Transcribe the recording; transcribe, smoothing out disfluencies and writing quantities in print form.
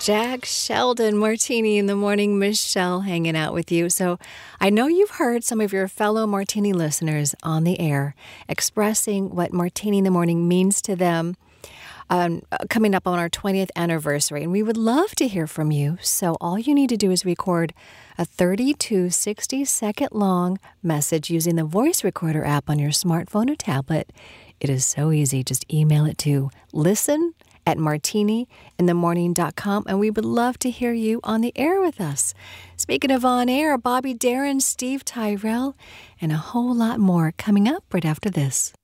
Jack Sheldon, Martini in the Morning. Michelle hanging out with you. So I know you've heard some of your fellow Martini listeners on the air expressing what Martini in the Morning means to them coming up on our 20th anniversary. And we would love to hear from you. So all you need to do is record a 30 to 60-second long message using the voice recorder app on your smartphone or tablet. It is so easy. Just email it to listen@martiniinthemorning.com, and we would love to hear you on the air with us. Speaking of on air, Bobby Darin, Steve Tyrell, and a whole lot more coming up right after this.